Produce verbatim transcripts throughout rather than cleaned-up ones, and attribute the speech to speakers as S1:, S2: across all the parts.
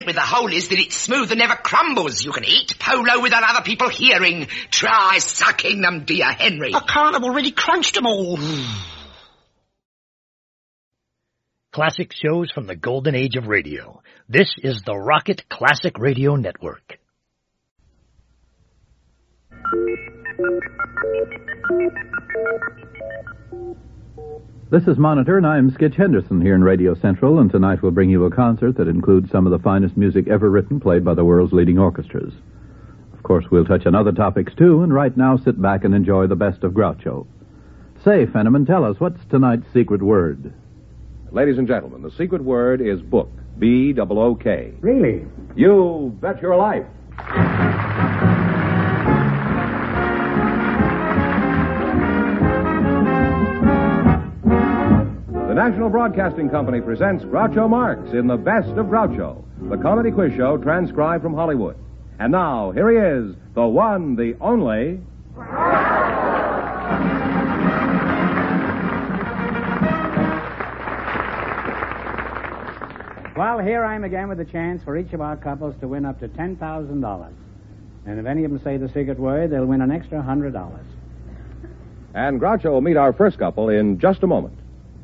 S1: with the hole is that it's smooth and never crumbles. You can eat polo without other people hearing. Try sucking them, dear Henry.
S2: I can't, I've already crunched them all.
S3: Classic shows from the golden age of radio. This is the Rocket Classic Radio Network.
S4: This is Monitor, and I'm Skitch Henderson here in Radio Central, and tonight we'll bring you a concert that includes some of the finest music ever written, played by the world's leading orchestras. Of course, we'll touch on other topics, too, and right now sit back and enjoy the best of Groucho. Say, Fenneman, tell us, what's tonight's secret word?
S5: Ladies and gentlemen, the secret word is book. B O O K.
S6: Really?
S5: You bet your life. The National Broadcasting Company presents Groucho Marx in The Best of Groucho, the comedy quiz show transcribed from Hollywood. And now, here he is, the one, the only...
S6: Well, here I am again with a chance for each of our couples to win up to ten thousand dollars. And if any of them say the secret word, they'll win an extra one hundred dollars.
S5: And Groucho will meet our first couple in just a moment.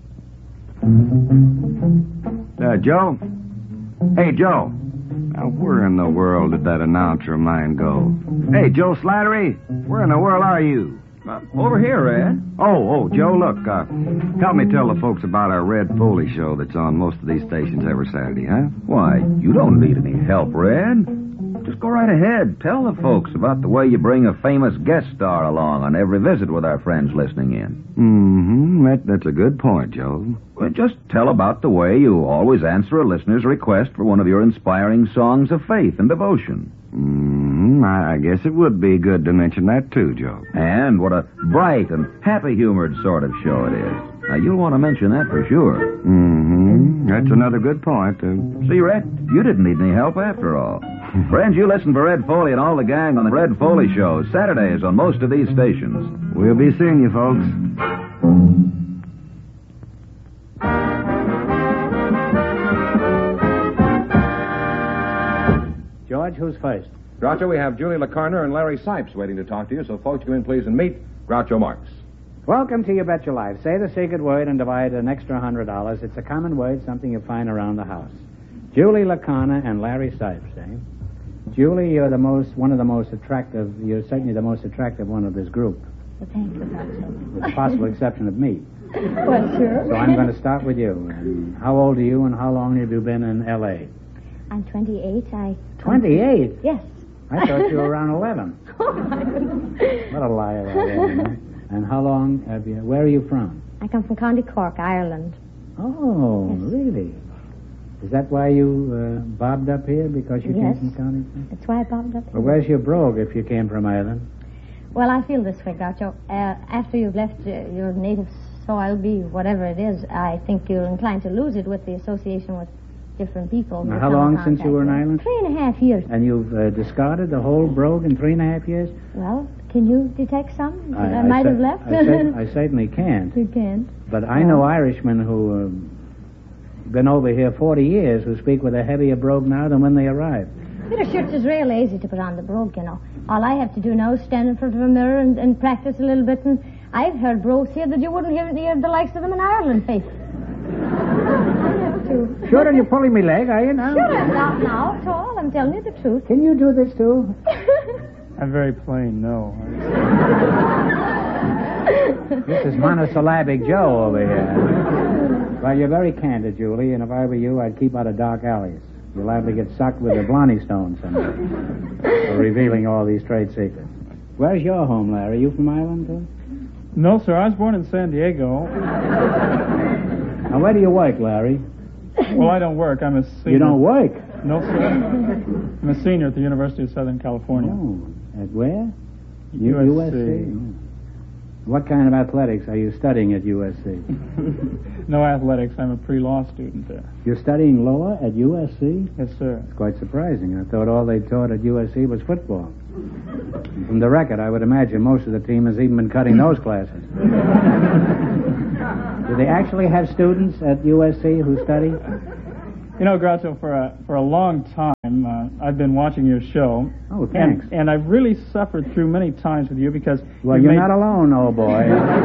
S7: Uh, Joe? Hey, Joe. Now, where in the world did that announcer of mine go? Hey, Joe Slattery, where in the world are you?
S8: Uh, over here, Red.
S7: Oh, oh, Joe, look, uh, help me tell the folks about our Red Foley show that's on most of these stations every Saturday, huh?
S8: Why, you don't need any help, Red. Just go right ahead. Tell the folks about the way you bring a famous guest star along on every visit with our friends listening in.
S7: Mm-hmm. That, that's a good point, Joe.
S8: Well, just tell about the way you always answer a listener's request for one of your inspiring songs of faith and devotion.
S7: Mm-hmm. I, I guess it would be good to mention that, too, Joe.
S8: And what a bright and happy-humored sort of show it is. Now, you'll want to mention that for sure.
S7: Mm-hmm. That's another good point. Uh,
S8: See, Red, you didn't need any help after all. Friends, you listen for Red Foley and all the gang on the Red Foley Show, Saturdays on most of these stations.
S7: We'll be seeing you, folks.
S6: George, who's first?
S5: Groucho, we have Julie LaCarner and Larry Sipes waiting to talk to you, so folks, come in, please, and meet Groucho Marx.
S6: Welcome to You Bet Your Life. Say the secret word and divide an extra one hundred dollars. It's a common word, something you find around the house. Julie LaCarner and Larry Sipes, eh? Julie, you're the most, one of the most attractive, you're certainly the most attractive one of this group.
S9: Well, thank you, Groucho.
S6: With the possible exception of me.
S9: Well, sure.
S6: So I'm going to start with you. And how old are you and how long have you been in L A?
S9: I'm twenty-eight. I...
S6: twenty-eight?
S9: Yes.
S6: I thought you were around eleven.
S9: Oh, my goodness.
S6: What a liar I am. Huh? And how long have you... Where are you from?
S9: I come from County Cork, Ireland.
S6: Oh,
S9: yes.
S6: Really? Is that why you uh, bobbed up here? Because you
S9: yes.
S6: came from County Cork?
S9: That's why I bobbed up here.
S6: Well, where's your brogue if you came from Ireland?
S9: Well, I feel this way, Groucho. Uh, after you've left uh, your native soil, be whatever it is, I think you're inclined to lose it with the association with different people.
S6: Now, how long since you were in Ireland?
S9: Three and a half years.
S6: And you've uh, discarded the whole brogue in three and a half years?
S9: Well, can you detect some that I,
S6: I
S9: might
S6: I
S9: have left?
S6: I, cer- I certainly can't.
S9: You can't.
S6: But I know Irishmen who have uh, been over here forty years who speak with a heavier brogue now than when they arrived.
S9: Peter Schutz is real easy to put on the brogue, you know. All I have to do now is stand in front of a mirror and, and practice a little bit, and I've heard brogues here that you wouldn't hear, hear the likes of them in Ireland, Faith.
S6: Sure, are you pulling me leg, are you now?
S9: Sure, I'm not now at all. I'm telling you the truth.
S6: Can you do this, too?
S10: I'm very plain, no.
S6: This is monosyllabic Joe over here. Well, you're very candid, Julie, and if I were you, I'd keep out of dark alleys. You're liable to get sucked with a Blondie stone someday for revealing all these trade secrets. Where's your home, Larry? You from Ireland, too?
S10: No, sir. I was born in San Diego.
S6: Now, where do you work, Larry?
S10: Well, I don't work. I'm a senior.
S6: You don't work?
S10: No, sir. I'm a senior at the University of Southern California.
S6: Oh, at where?
S10: U S C.
S6: Oh. What kind of athletics are you studying at U S C?
S10: No athletics. I'm a pre-law student there.
S6: You're studying law at U S C?
S10: Yes, sir.
S6: It's quite surprising. I thought all they taught at U S C was football. From the record, I would imagine most of the team has even been cutting those classes. Do they actually have students at U S C who study?
S10: You know, Groucho, for a for a long time, uh, I've been watching your show.
S6: Oh, thanks.
S10: And, and I've really suffered through many times with you because...
S6: Well,
S10: you've
S6: you're
S10: made...
S6: not alone, old boy.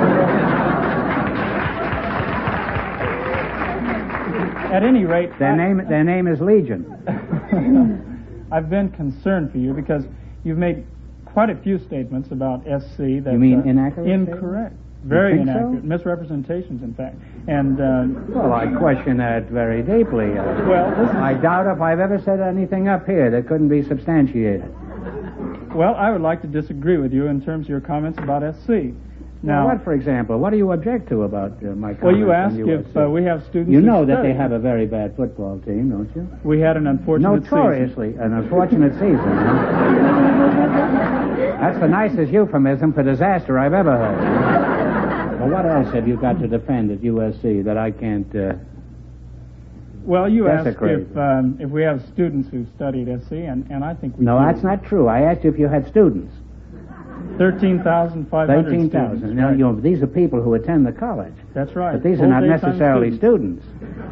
S10: At any rate...
S6: Their
S10: I...
S6: name their name is Legion.
S10: I've been concerned for you because you've made quite a few statements about S C that...
S6: You mean
S10: uh,
S6: inaccurate
S10: Incorrect.
S6: statements?
S10: Very
S6: You think
S10: inaccurate.
S6: so?
S10: Misrepresentations, in fact. And, uh...
S6: Well, I question that very deeply. Uh,
S10: well, this is...
S6: I doubt if I've ever said anything up here that couldn't be substantiated.
S10: Well, I would like to disagree with you in terms of your comments about S C. Now,
S6: Well, what, for example? What do you object to about uh, my comments
S10: well, you
S6: on
S10: asked
S6: U S C?
S10: if uh, we have students
S6: You
S10: who
S6: know that
S10: study.
S6: they have a very bad football team, don't you?
S10: We had an unfortunate
S6: Notoriously, an unfortunate season. Huh? That's the nicest euphemism for disaster I've ever heard. Well, what else have you got to defend at U S C that I can't... Uh,
S10: Well, you asked
S6: desecrate?
S10: if um, if we have students who studied S C, and, and I think we
S6: No,
S10: do.
S6: that's not true. I asked you if you had students.
S10: thirteen thousand five hundred
S6: thirteen
S10: students.
S6: thousand. Now,
S10: right.
S6: you know, these are people who attend the college.
S10: That's right.
S6: But these are not
S10: Full daytime
S6: necessarily students.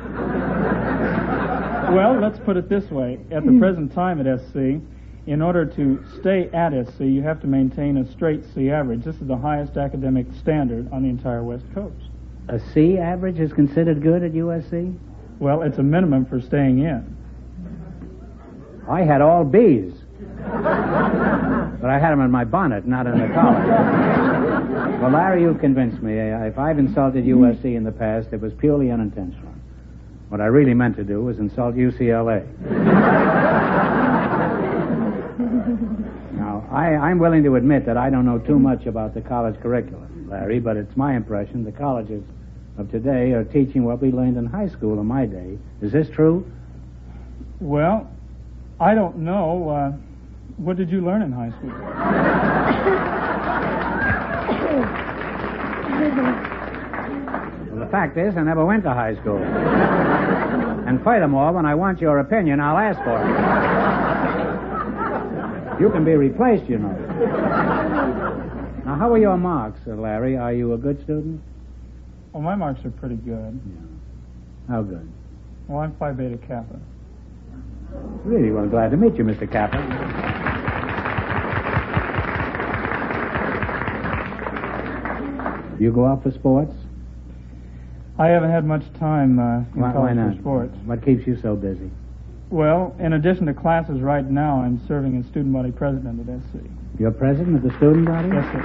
S10: Well, let's put it this way. At the present time at S C, in order to stay at S C, you have to maintain a straight C average. This is the highest academic standard on the entire West Coast.
S6: A C average is considered good at U S C?
S10: Well, it's a minimum for staying in.
S6: I had all B's. But I had them in my bonnet, not in the college. Well, Larry, you've convinced me. If I've insulted U S C in the past, it was purely unintentional. What I really meant to do was insult U C L A. Now, I, I'm willing to admit that I don't know too much about the college curriculum, Larry, but it's my impression the colleges of today are teaching what we learned in high school in my day. Is this true?
S10: Well, I don't know. Uh, what did you learn in high school?
S6: Well, the fact is, I never went to high school. And furthermore, when I want your opinion, I'll ask for it. You can be replaced, you know. Now, how are your marks, uh, Larry? Are you a good student?
S10: Well, my marks are pretty good.
S6: Yeah. How good?
S10: Well, I'm Phi Beta Kappa.
S6: Really, well, glad to meet you, Mister Kappa. You go out for sports?
S10: I haven't had much time uh, in
S6: Why, why
S10: college
S6: not?
S10: for sports.
S6: What keeps you so busy?
S10: Well, in addition to classes right now, I'm serving as student body president at S C.
S6: You're president of the student body?
S10: Yes, sir.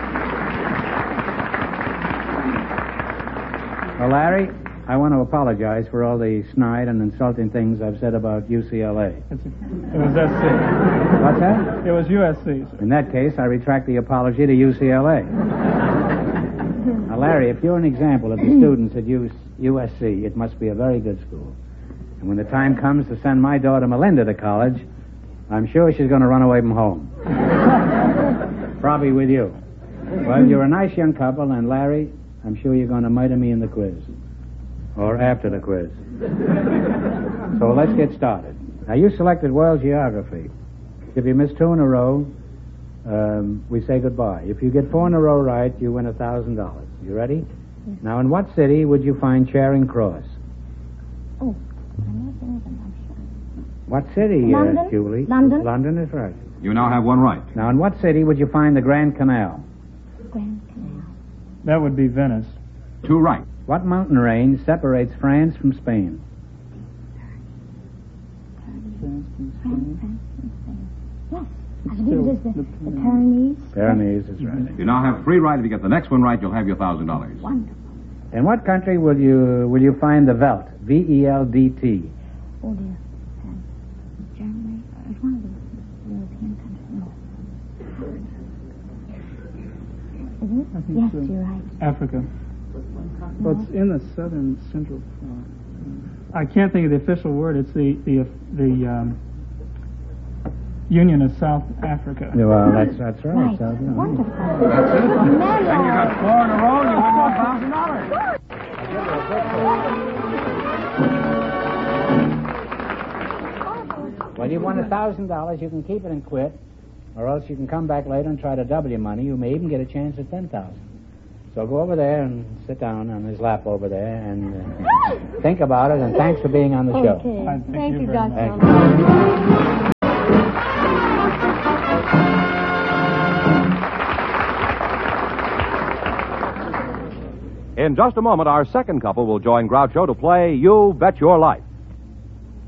S6: Well, Larry, I want to apologize for all the snide and insulting things I've said about U C L A.
S10: It's a, it was S C.
S6: What's that?
S10: It was U S C, sir.
S6: In that case, I retract the apology to U C L A. Now, Larry, if you're an example of the students at U S C, it must be a very good school. And when the time comes to send my daughter Melinda to college, I'm sure she's going to run away from home. Probably with you. Well, you're a nice young couple, and Larry, I'm sure you're going to murder me in the quiz. Or after the quiz. So let's get started. Now, you selected world geography. If you miss two in a row, um, we say goodbye. If you get four in a row right, you win a thousand dollars. You ready?
S9: Yes.
S6: Now, in what city would you find Charing Cross?
S9: Oh, I'm not in I'm sure.
S6: What city,
S9: London?
S6: Uh, Julie?
S9: London.
S6: London is right.
S7: You now have one right.
S6: Now, in what city would you find the Grand Canal?
S9: Grand Canal.
S10: That would be Venice.
S7: Two right.
S6: What mountain range separates France from Spain?
S9: France, France, France, Spain. Yes, I believe it is the, the Pyrenees.
S6: Pyrenees is right.
S7: You now have three right. If you get the next one right, you'll have your thousand dollars.
S9: Wonderful.
S6: In what country will you will you find the Velt? V E L D T.
S9: Oh, dear. Um, Germany. Uh, It's one of the European countries. No. Isn't it?
S10: I think
S9: Yes,
S10: so.
S9: you're right.
S10: Africa. Well, it's in the southern central. Uh, I can't think of the official word. It's the the the um, Union of South Africa.
S6: Yeah, well, that's that's right.
S9: Right.
S6: So, yeah.
S9: Wonderful.
S7: And you got four in a row, you win one thousand dollars.
S6: Well, you won a thousand dollars. You can keep it and quit, or else you can come back later and try to double your money. You may even get a chance at ten thousand. So go over there and sit down on his lap over there and uh, think about it, and thanks for being on the show.
S9: Okay.
S10: Thank
S9: Thank
S10: you
S9: you,
S10: very
S9: Doctor
S6: much.
S5: In just a moment, our second couple will join Groucho to play You Bet Your Life.